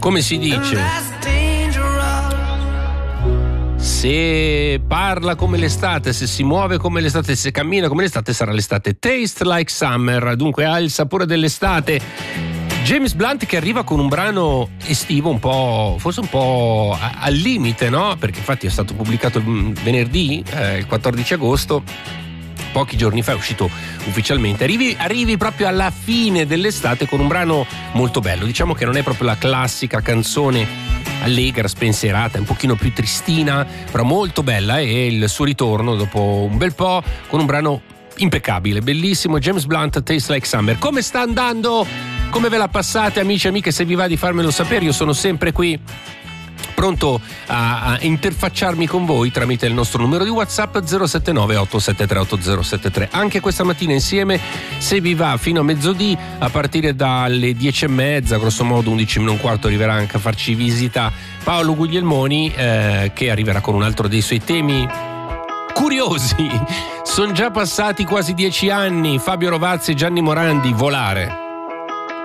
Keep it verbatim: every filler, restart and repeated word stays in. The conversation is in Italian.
come si dice, se parla come l'estate, se si muove come l'estate, se cammina come l'estate, sarà l'estate. Taste Like Summer, dunque ha il sapore dell'estate. James Blunt che arriva con un brano estivo un po', forse un po' al limite, no? Perché infatti è stato pubblicato il venerdì, eh, il quattordici agosto, pochi giorni fa è uscito ufficialmente. Arrivi, arrivi proprio alla fine dell'estate con un brano molto bello. Diciamo che non è proprio la classica canzone allegra, spensierata, un pochino più tristina, però molto bella, e il suo ritorno dopo un bel po' con un brano impeccabile, bellissimo. James Blunt, Taste Like Summer. Come sta andando? Come ve la passate, amici e amiche? Se vi va di farmelo sapere, io sono sempre qui pronto a, a interfacciarmi con voi tramite il nostro numero di WhatsApp zero sette nove otto sette tre otto zero sette tre. Anche questa mattina insieme, se vi va, fino a mezzodì, a partire dalle dieci e mezza, grosso modo undici meno un quarto, arriverà anche a farci visita Paolo Guglielmoni, eh, che arriverà con un altro dei suoi temi curiosi. Sono già passati quasi dieci anni. Fabio Rovazzi e Gianni Morandi, Volare.